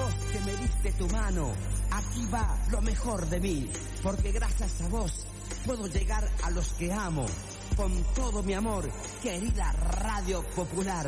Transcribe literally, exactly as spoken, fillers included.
vos que me diste tu mano, aquí va lo mejor de mí, porque gracias a vos puedo llegar a los que amo, con todo mi amor, querida Radio Popular.